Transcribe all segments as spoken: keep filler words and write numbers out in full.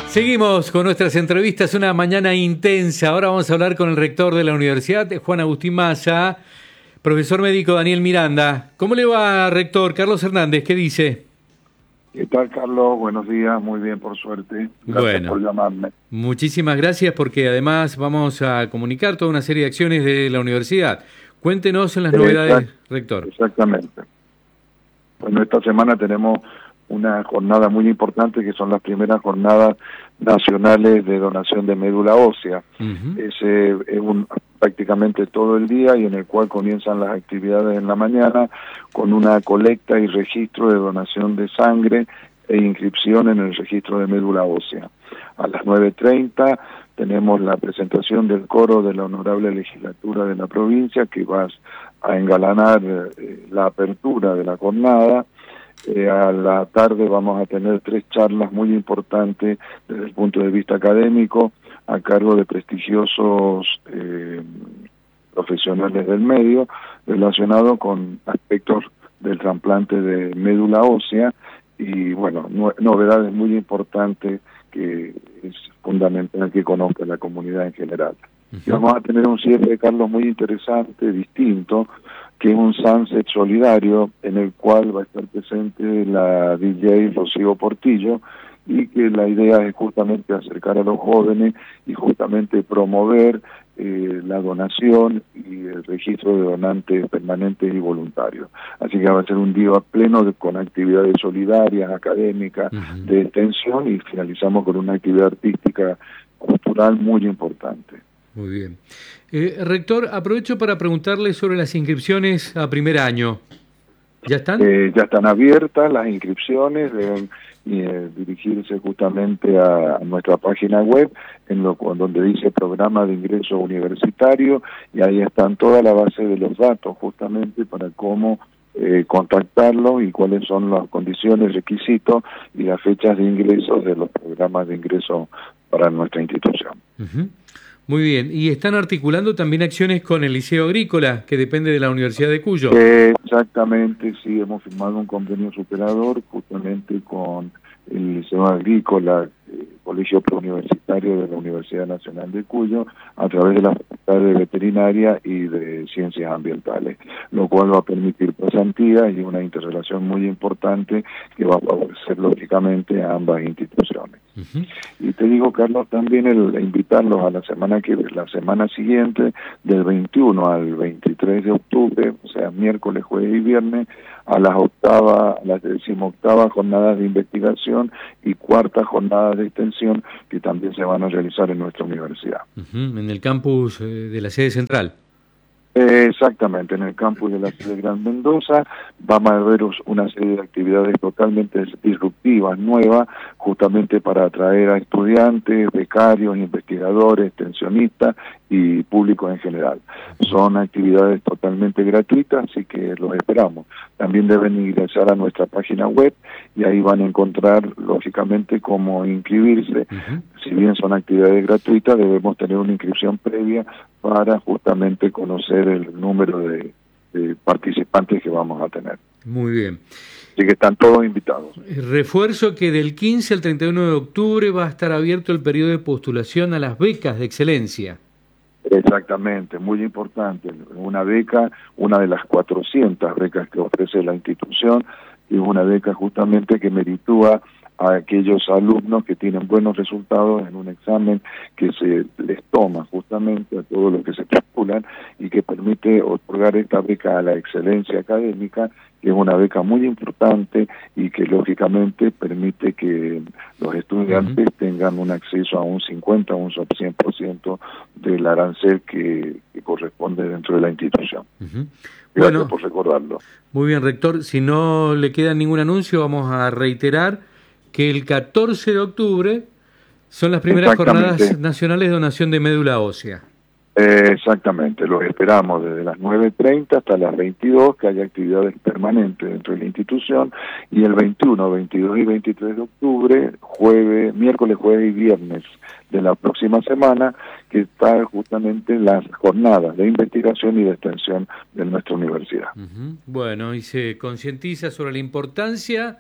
Seguimos con nuestras entrevistas, una mañana intensa. Ahora vamos a hablar con el rector de la universidad, Juan Agustín Maza, profesor médico Daniel Miranda. ¿Cómo le va, rector? Carlos Hernández, ¿qué dice? ¿Qué tal, Carlos? Buenos días, muy bien, por suerte. Gracias bueno, por llamarme. Muchísimas gracias porque además vamos a comunicar toda una serie de acciones de la universidad. Cuéntenos en las Exact- novedades, rector. Exactamente. Bueno, esta semana tenemos una jornada muy importante que son las primeras jornadas nacionales de donación de médula ósea. Uh-huh. Ese es un, prácticamente todo el día y en el cual comienzan las actividades en la mañana con una colecta y registro de donación de sangre e inscripción en el registro de médula ósea. A las nueve treinta tenemos la presentación del coro de la Honorable Legislatura de la provincia que va a engalanar eh, la apertura de la jornada. Eh, a la tarde vamos a tener tres charlas muy importantes desde el punto de vista académico a cargo de prestigiosos eh, profesionales del medio relacionados con aspectos del trasplante de médula ósea y bueno, no, novedades muy importantes que es fundamental que conozca la comunidad en general. Uh-huh. Y vamos a tener un cierre, Carlos, muy interesante, distinto, que es un sunset solidario en el cual va a estar presente la D J Rocío Portillo y que la idea es justamente acercar a los jóvenes y justamente promover eh, la donación y el registro de donantes permanentes y voluntarios. Así que va a ser un día pleno de, con actividades solidarias, académicas, uh-huh. de extensión y finalizamos con una actividad artística cultural muy importante. Muy bien. Eh, rector, aprovecho para preguntarle sobre las inscripciones a primer año. ¿Ya están? Eh, ya están abiertas las inscripciones, deben eh, dirigirse justamente a, a nuestra página web, en lo donde dice programa de ingreso universitario, y ahí están toda la base de los datos justamente para cómo eh, contactarlos y cuáles son las condiciones, requisitos y las fechas de ingreso de los programas de ingreso para nuestra institución. Uh-huh. Muy bien, y están articulando también acciones con el Liceo Agrícola, que depende de la Universidad de Cuyo. Eh, exactamente, sí, hemos firmado un convenio superador justamente con el Liceo Agrícola, eh, Colegio Preuniversitario de la Universidad Nacional de Cuyo, a través de la Facultad de Veterinaria y de Ciencias Ambientales, lo cual va a permitir pasantías y una interrelación muy importante que va a favorecer lógicamente a ambas instituciones. Uh-huh. Y te digo, Carlos, también el invitarlos a la semana que la semana siguiente, del veintiuno al veintitrés de octubre, o sea, miércoles, jueves y viernes, a las octava, a las decimoctavas jornadas de investigación y cuarta jornada de extensión que también se van a realizar en nuestra universidad. Uh-huh. En el campus eh, de la sede central. Eh, exactamente, en el campus de la sede Gran Mendoza vamos a ver una serie de actividades totalmente disruptivas, nuevas, justamente para atraer a estudiantes, becarios, investigadores, extensionistas y público en general. Son actividades totalmente gratuitas, así que los esperamos. También deben ingresar a nuestra página web y ahí van a encontrar, lógicamente, cómo inscribirse. Uh-huh. Si bien son actividades gratuitas, debemos tener una inscripción previa para justamente conocer el número de, de participantes que vamos a tener. Muy bien. Así que están todos invitados. Refuerzo que del quince al treinta y uno de octubre va a estar abierto el periodo de postulación a las becas de excelencia. Exactamente, muy importante. Una beca, una de las cuatrocientas becas que ofrece la institución, es una beca justamente que meritúa a aquellos alumnos que tienen buenos resultados en un examen que se les toma justamente a todos los que se postulan y que permite otorgar esta beca a la excelencia académica, que es una beca muy importante y que lógicamente permite que los estudiantes uh-huh. tengan un acceso a un cincuenta, un cien por ciento del arancel que, que corresponde dentro de la institución. Uh-huh. Gracias bueno, por recordarlo. Muy bien, rector. Si no le queda ningún anuncio, vamos a reiterar que el catorce de octubre son las primeras jornadas nacionales de donación de médula ósea. Eh, exactamente, los esperamos desde las nueve treinta hasta las veintidós, que haya actividades permanentes dentro de la institución, y el veintiuno, veintidós y veintitrés de octubre, jueves, miércoles, jueves y viernes de la próxima semana, que está justamente las jornadas de investigación y de extensión de nuestra universidad. Uh-huh. Bueno, y se concientiza sobre la importancia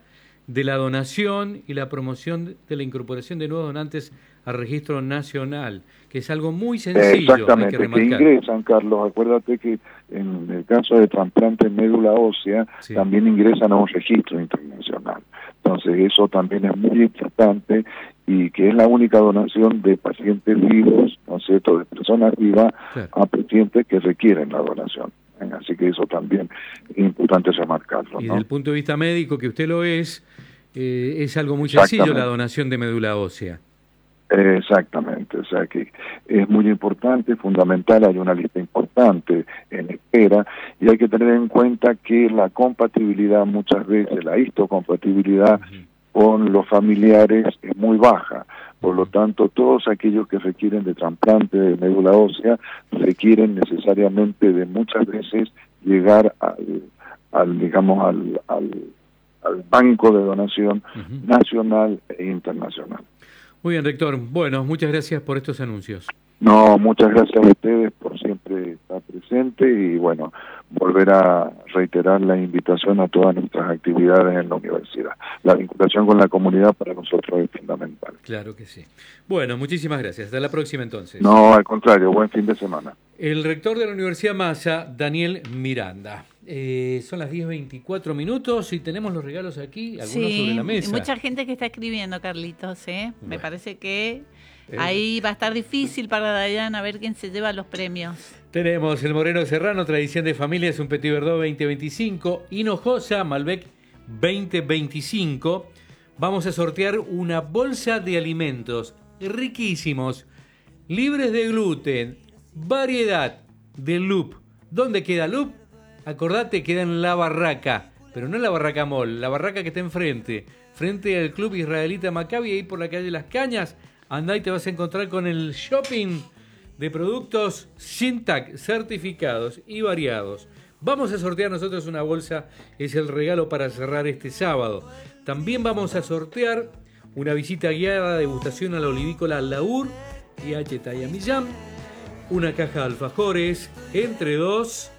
de la donación y la promoción de la incorporación de nuevos donantes al registro nacional, que es algo muy sencillo. Exactamente, hay que que ingresan, Carlos. Acuérdate que en el caso de trasplante de médula ósea, sí, también ingresan a un registro internacional. Entonces eso también es muy importante, y que es la única donación de pacientes vivos, ¿no es cierto?, de personas vivas, claro, a pacientes que requieren la donación. Así que eso también es importante remarcarlo, y ¿no? desde el punto de vista médico, que usted lo es, eh, es algo muy sencillo la donación de médula ósea. Exactamente, o sea que es muy importante, fundamental, hay una lista importante en espera, y hay que tener en cuenta que la compatibilidad muchas veces, la histocompatibilidad uh-huh. con los familiares es muy baja. Por lo tanto, todos aquellos que requieren de trasplante de médula ósea requieren necesariamente de muchas veces llegar al, al digamos, al, al, al banco de donación uh-huh. nacional e internacional. Muy bien, rector. Bueno, muchas gracias por estos anuncios. No, muchas gracias a ustedes por siempre estar presente, y bueno, volver a reiterar la invitación a todas nuestras actividades en la universidad. La vinculación con la comunidad para nosotros es fundamental. Claro que sí. Bueno, muchísimas gracias. Hasta la próxima entonces. No, al contrario, buen fin de semana. El rector de la Universidad Massa, Daniel Miranda. Eh, son las diez veinticuatro minutos y tenemos los regalos aquí, algunos sí, sobre la mesa. Sí, mucha gente que está escribiendo, Carlitos, ¿eh? Bueno. Me parece que eh. ahí va a estar difícil para Dayana ver quién se lleva los premios. Tenemos el Moreno Serrano, Tradición de Familia, es un Petit Verdot veinte veinticinco, Hinojosa, Malbec veinte veinticinco. Vamos a sortear una bolsa de alimentos riquísimos, libres de gluten, variedad de Loop. ¿Dónde queda Loop? Acordate, queda en La Barraca, pero no en la Barraca Mall, la barraca que está enfrente, frente al Club Israelita Maccabi, ahí por la calle Las Cañas. Andá y te vas a encontrar con el shopping de productos Sintac, certificados y variados. Vamos a sortear nosotros una bolsa, es el regalo para cerrar este sábado. También vamos a sortear una visita guiada de degustación a la olivícola Laur y H. Taya Millán, una caja de alfajores, entre dos...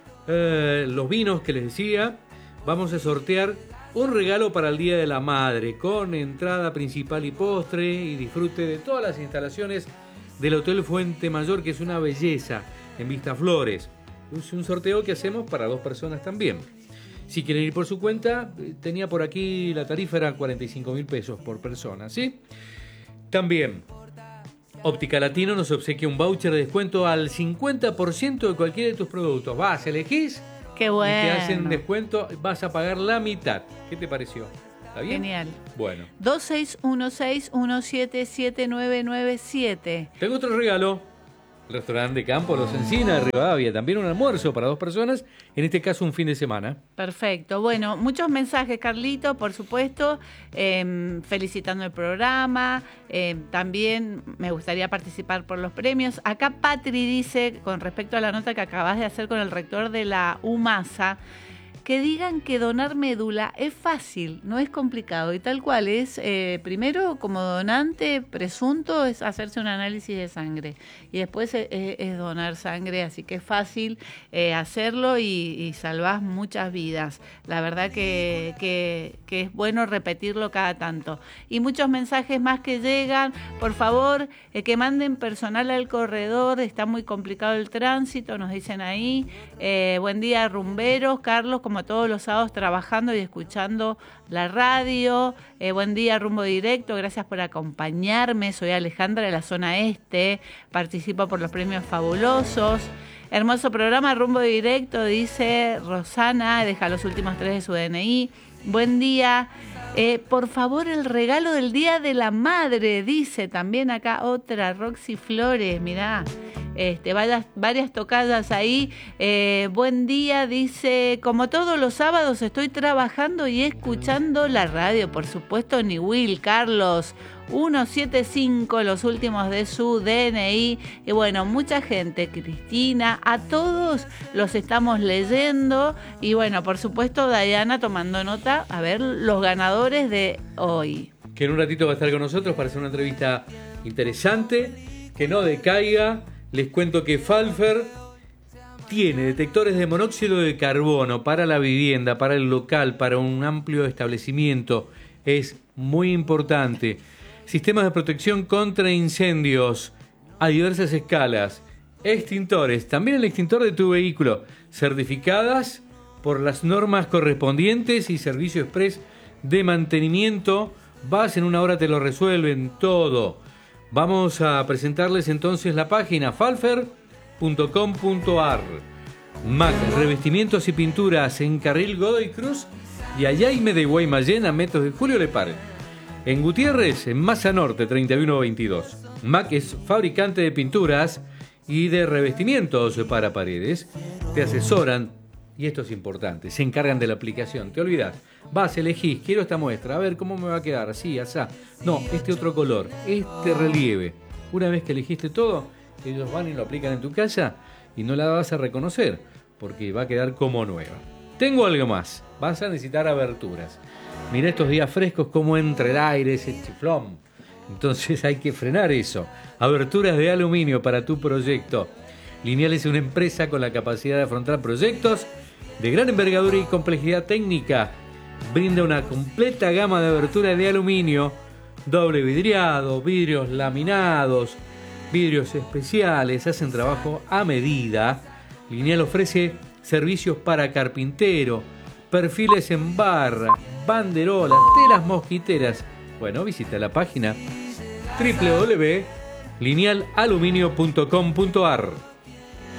Eh, los vinos que les decía. Vamos a sortear un regalo para el Día de la Madre, con entrada principal y postre, y disfrute de todas las instalaciones del Hotel Fuente Mayor, que es una belleza en Vistaflores. Es un sorteo que hacemos para dos personas también. Si quieren ir por su cuenta, tenía por aquí la tarifa, era cuarenta y cinco mil pesos por persona, ¿sí? También Óptica Latino nos obsequia un voucher de descuento al cincuenta por ciento de cualquiera de tus productos. Vas, elegís. Qué bueno. Y te hacen descuento, vas a pagar la mitad. ¿Qué te pareció? ¿Está bien? Genial. Bueno. dos seis uno seis uno siete siete nueve nueve siete. Tengo otro regalo. El restaurante de campo Los Encinas de Rivadavia. También un almuerzo para dos personas. En este caso, un fin de semana. Perfecto. Bueno, muchos mensajes, Carlito, por supuesto. Eh, felicitando el programa. Eh, también me gustaría participar por los premios. Acá Patri dice, con respecto a la nota que acabas de hacer con el rector de la UMASA, que digan que donar médula es fácil, no es complicado, y tal cual es, eh, primero como donante presunto es hacerse un análisis de sangre, y después es, es donar sangre, así que es fácil eh, hacerlo, y, y salvás muchas vidas. La verdad que, que, que es bueno repetirlo cada tanto. Y muchos mensajes más que llegan, por favor, eh, que manden personal al corredor, está muy complicado el tránsito, nos dicen ahí. Eh, buen día, rumberos. Carlos, como todos los sábados, trabajando y escuchando la radio. Eh, buen día, Rumbo Directo, gracias por acompañarme. Soy Alejandra de la zona este, participo por los premios fabulosos. Hermoso programa, Rumbo Directo, dice Rosana, deja los últimos tres de su D N I. Buen día. Eh, por favor, el regalo del Día de la Madre, dice también acá otra, Roxy Flores, mirá. Este, varias, varias tocadas ahí. Eh, buen día, dice, como todos los sábados estoy trabajando y escuchando la radio, por supuesto, ni Will, Carlos, ciento setenta y cinco, los últimos de su D N I. Y bueno, mucha gente, Cristina, a todos los estamos leyendo. Y bueno, por supuesto, Dayana tomando nota, a ver, los ganadores de hoy. Que en un ratito va a estar con nosotros para hacer una entrevista interesante, que no decaiga. Les cuento que Pfalfer tiene detectores de monóxido de carbono para la vivienda, para el local, para un amplio establecimiento es muy importante. Sistemas de protección contra incendios a diversas escalas. Extintores, también el extintor de tu vehículo, certificadas por las normas correspondientes y servicio express de mantenimiento. Vas, en una hora te lo resuelven todo. Vamos a presentarles entonces la página falfer punto com punto ar. Mac, revestimientos y pinturas en Carril Godoy Cruz y Ayaime de Guaymallén a metros de Julio Lepar. En Gutiérrez, en Masa Norte, treinta y uno veintidós. Mac es fabricante de pinturas y de revestimientos para paredes. Te asesoran, y esto es importante, se encargan de la aplicación. Te olvidas, vas, elegís, quiero esta muestra, a ver cómo me va a quedar, así, asá. No, este otro color, este relieve. Una vez que elegiste todo, ellos van y lo aplican en tu casa y no la vas a reconocer, porque va a quedar como nueva. Tengo algo más, vas a necesitar aberturas. Mira estos días frescos cómo entra el aire, ese chiflón. Entonces hay que frenar eso. Aberturas de aluminio para tu proyecto. Lineal es una empresa con la capacidad de afrontar proyectos de gran envergadura y complejidad técnica. Brinda una completa gama de aberturas de aluminio, doble vidriado, vidrios laminados, vidrios especiales, hacen trabajo a medida. Lineal ofrece servicios para carpintero, perfiles en barra, banderolas, telas mosquiteras. Bueno, visita la página doble u doble u doble u punto lineal aluminio punto com punto ar.